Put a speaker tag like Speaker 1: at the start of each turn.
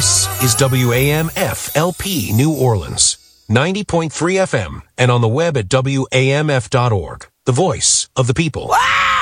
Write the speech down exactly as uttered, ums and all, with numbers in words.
Speaker 1: This is W A M F L P New Orleans, ninety point three F M, and on the web at W A M F dot org. The voice of the people.
Speaker 2: Wow!